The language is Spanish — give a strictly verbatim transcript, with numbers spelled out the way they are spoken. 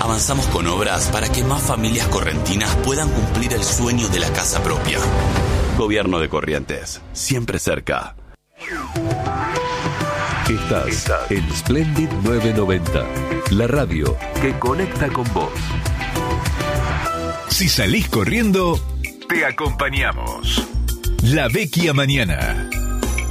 avanzamos con obras para que más familias correntinas puedan cumplir el sueño de la casa propia. Gobierno de Corrientes, siempre cerca. Estás, Estás en Splendid novecientos noventa, la radio que conecta con vos. Si salís corriendo, te acompañamos. La Vecchia Mañana.